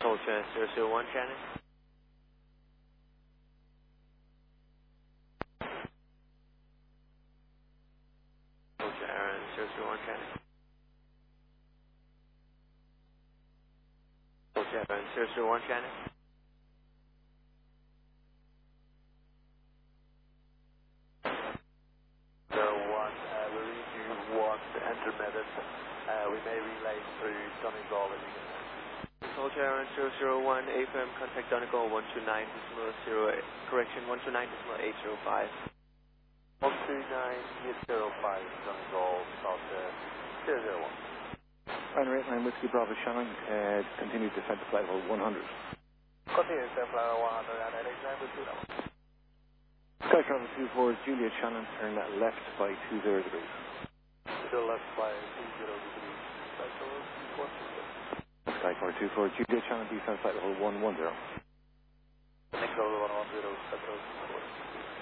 Soldier 001 Shannon. Soldier Aaron 001 Shannon. Soldier Aaron 001 Shannon. We read you want to enter method. We may relay through Donegal if you can. Soldier Aaron 001, AFM, contact Donegal 129.0, correction 129.805. 129.805, Donegal, South 001. Final 89 Whiskey Bravo Shannon, continue descent to flight level 100. Continue descent flight level 100 and 89 Whiskey Bravo. Sky Travel 24 Juliet Shannon, turn left by 20 degrees. Still left by 20 degrees. Sky Travel 24. Sky Tower 24 Juliet Shannon, descent flight level 110. Next level 110, Sky Travel 24.